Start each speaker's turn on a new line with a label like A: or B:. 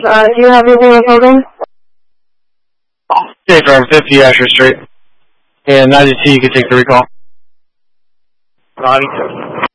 A: Do you have anything else open?
B: State Farm, 50 Asher Street. And 92, you can take the recall. 92.